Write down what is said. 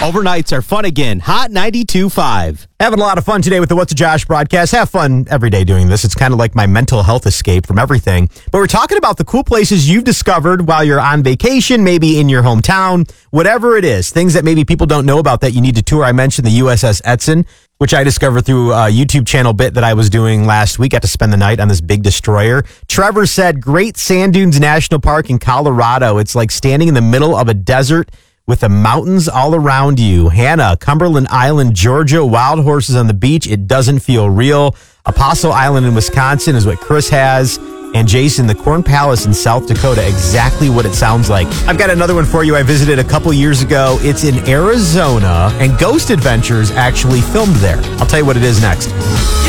Overnights are fun again. Hot 92.5. Having a lot of fun today with the What's a Josh broadcast. Have fun every day doing this. It's kind of like my mental health escape from everything. But we're talking about the cool places you've discovered while you're on vacation, maybe in your hometown, whatever it is. Things that maybe people don't know about that you need to tour. I mentioned the USS Edson, which I discovered through a YouTube channel bit that I was doing last week. Got to spend the night on this big destroyer. Trevor said, Great Sand Dunes National Park in Colorado. It's like standing in the middle of a desert with the mountains all around you. Hannah, Cumberland Island, Georgia, wild horses on the beach. It doesn't feel real. Apostle Island in Wisconsin is what Chris has. And Jason, the Corn Palace in South Dakota, exactly what it sounds like. I've got another one for you I visited a couple years ago. It's in Arizona, and Ghost Adventures actually filmed there. I'll tell you what it is next.